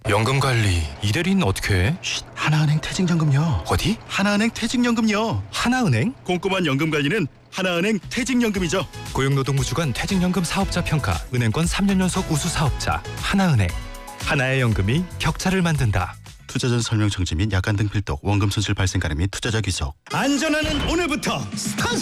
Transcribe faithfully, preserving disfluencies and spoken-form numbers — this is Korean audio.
연금 관리 이 대리는 어떻게 해? 쉿, 하나은행 퇴직연금요. 어디? 하나은행 퇴직연금요. 하나은행? 꼼꼼한 연금 관리는 하나은행 퇴직연금이죠. 고용노동부 주관 퇴직연금 사업자 평가 은행권 삼 년 연속 우수 사업자 하나은행. 하나의 연금이 격차를 만든다. 투자 전 설명 정지 및 약관 등 필독, 원금 손실 발생 가능 및 투자자 귀속. 안전하는 오늘부터 스타트!